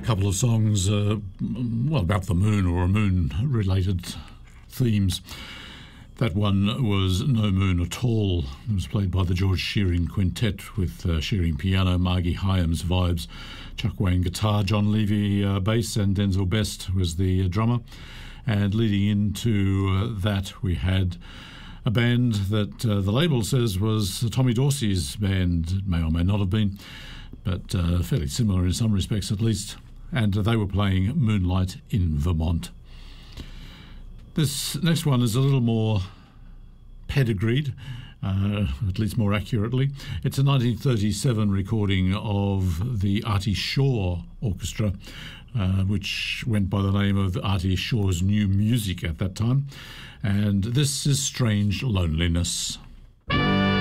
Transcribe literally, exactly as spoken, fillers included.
couple of songs, uh, well, about the moon or moon-related themes. That one was No Moon at All. It was played by the George Shearing Quintet with uh, Shearing piano, Margie Hyams vibes, Chuck Wayne guitar, John Levy uh, bass, and Denzel Best was the uh, drummer. And leading into uh, that, we had a band that uh, the label says was Tommy Dorsey's band. It may or may not have been, but uh, fairly similar in some respects at least. And uh, they were playing Moonlight in Vermont. This next one is a little more pedigreed, uh, at least more accurately. It's a nineteen thirty-seven recording of the Artie Shaw Orchestra, uh, which went by the name of Artie Shaw's New Music at that time. And this is Strange Loneliness.